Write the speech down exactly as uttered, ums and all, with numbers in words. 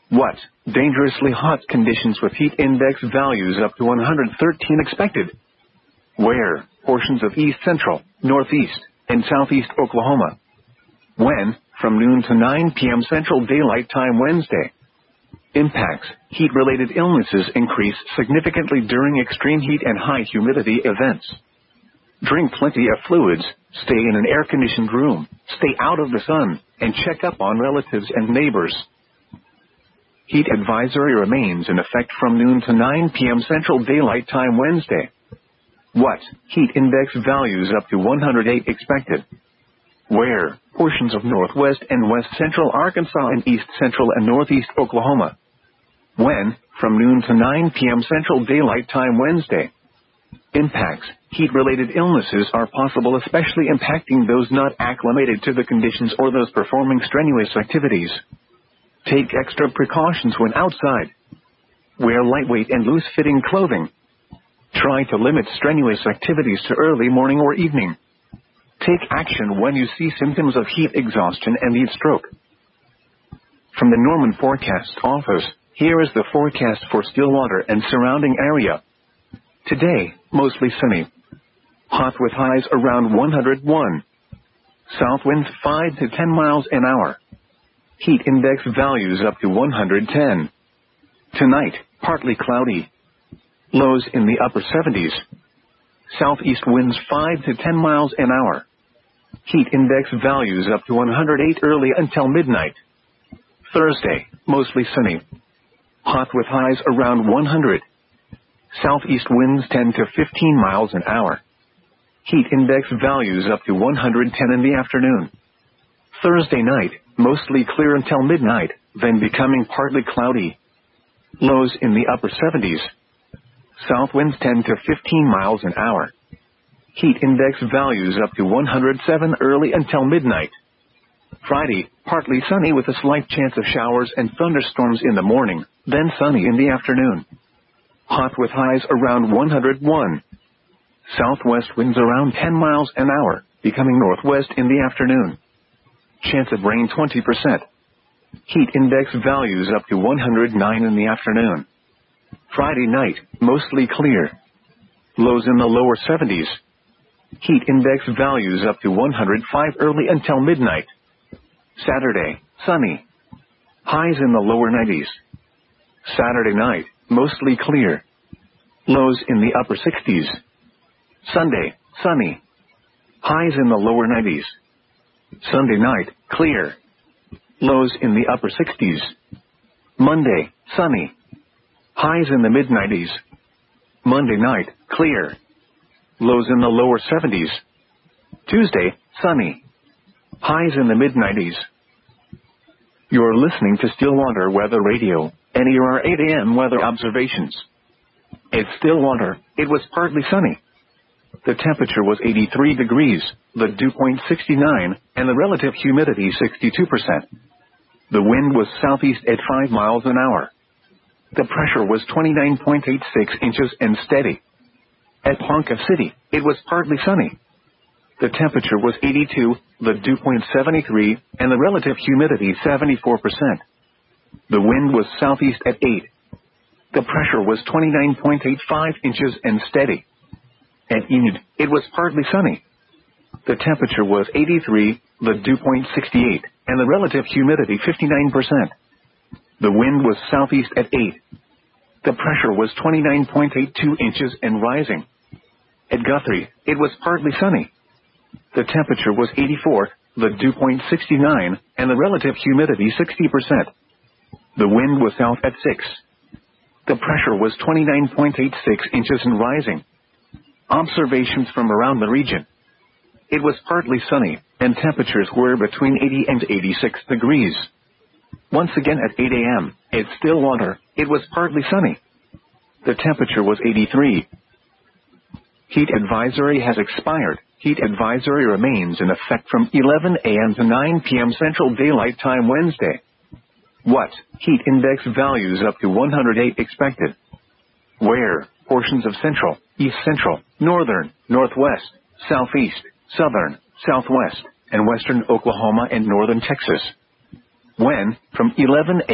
What? Dangerously hot conditions with heat index values up to one hundred thirteen expected. Where? Portions of east central, northeast, and southeast Oklahoma. When? From noon to nine p m Central Daylight Time Wednesday. Impacts. Heat-related illnesses increase significantly during extreme heat and high humidity events. Drink plenty of fluids, stay in an air-conditioned room, stay out of the sun, and check up on relatives and neighbors. Heat advisory remains in effect from noon to nine p m Central Daylight Time Wednesday. What? Heat index values up to one hundred eight expected. Where? Portions of northwest and west central Arkansas and east central and northeast Oklahoma. When? From noon to nine p m Central Daylight Time Wednesday. Impacts. Heat-related illnesses are possible, especially impacting those not acclimated to the conditions or those performing strenuous activities. Take extra precautions when outside. Wear lightweight and loose-fitting clothing. Try to limit strenuous activities to early morning or evening. Take action when you see symptoms of heat exhaustion and heat stroke. From the Norman Forecast Office, here is the forecast for Stillwater and surrounding area. Today, mostly sunny. Hot with highs around one hundred one. South winds five to ten miles an hour. Heat index values up to one hundred ten. Tonight, partly cloudy. Lows in the upper seventies. Southeast winds five to ten miles an hour. Heat index values up to one hundred eight early until midnight. Thursday, mostly sunny. Hot with highs around one hundred. Southeast winds ten to fifteen miles an hour. Heat index values up to one hundred ten in the afternoon. Thursday night, mostly clear until midnight, then becoming partly cloudy. Lows in the upper seventies. South winds ten to fifteen miles an hour. Heat index values up to one hundred seven early until midnight. Friday, partly sunny with a slight chance of showers and thunderstorms in the morning, then sunny in the afternoon. Hot with highs around one hundred one. Southwest winds around ten miles an hour, becoming northwest in the afternoon. Chance of rain twenty percent. Heat index values up to one hundred nine in the afternoon. Friday night, mostly clear. Lows in the lower seventies. Heat index values up to one hundred five early until midnight. Saturday, sunny. Highs in the lower nineties. Saturday night, mostly clear. Lows in the upper sixties. Sunday, sunny. Highs in the lower nineties. Sunday night, clear. Lows in the upper sixties. Monday, sunny. Highs in the mid nineties. Monday night, clear. Lows in the lower seventies. Tuesday, sunny. Highs in the mid nineties. You're listening to Stillwater Weather Radio, N E R eight A M weather observations. At Stillwater, it was partly sunny. The temperature was eighty-three degrees, the dew point sixty-nine, and the relative humidity sixty-two percent. The wind was southeast at five miles an hour. The pressure was twenty-nine point eight six inches and steady. At Ponca City, it was partly sunny. The temperature was eighty-two, the dew point seventy-three, and the relative humidity seventy-four percent. The wind was southeast at eight. The pressure was twenty-nine point eight five inches and steady. At Enid, it was partly sunny. The temperature was eighty-three, the dew point sixty-eight, and the relative humidity fifty-nine percent. The wind was southeast at eight. The pressure was twenty-nine point eight two inches and rising. At Guthrie, it was partly sunny. The temperature was eighty-four, the dew point sixty-nine, and the relative humidity sixty percent. The wind was south at six. The pressure was twenty-nine point eight six inches and rising. Observations from around the region. It was partly sunny, and temperatures were between eighty and eighty-six degrees. Once again at eight A M, at Stillwater, it was partly sunny. The temperature was eighty-three. Heat advisory has expired. Heat advisory remains in effect from eleven A M to nine P M Central Daylight Time Wednesday. What? Heat index values up to one hundred eight expected. Where? Portions of central, east central, northern, northwest, southeast, southern, southwest, and western Oklahoma and northern Texas. When? From eleven A M